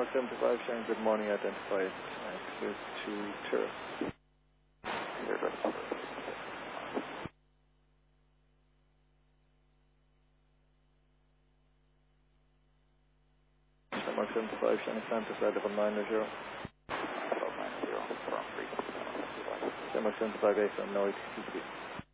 Mark 75, sharing good morning, identified. Clear to Terrace. Clear good. Mark 75, sharing Santa Flight level 900. Level 90, firm free. Mark 75, 8 on Noise, TC.